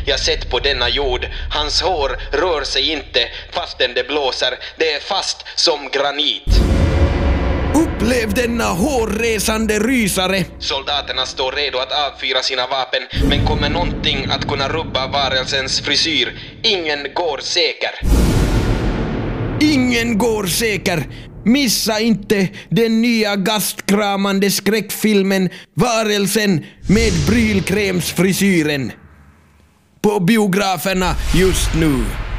jag sett på denna jord. Hans hår rör sig inte fastän det blåser. Det är fast som granit. Upplev denna hårresande rysare. Soldaterna står redo att avfyra sina vapen, men kommer någonting att kunna rubba varelsens frisyr? Ingen går säker. Ingen går säker. Missa inte den nya gastkramande skräckfilmen Varelsen med brylkrämsfrisyren. På biograferna just nu.